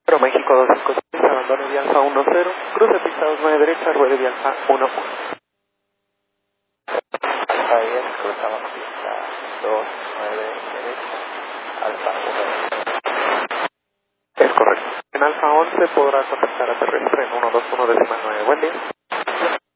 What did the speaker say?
Pero México 256, abandono de alfa 10, cruce pista 29 derecha, ruede de alfa 11. Está bien, cruzamos pista 29 derecha, alfa 1. Es correcto. En alfa 11 podrá contactar a terrestre en 121,9. Buen día.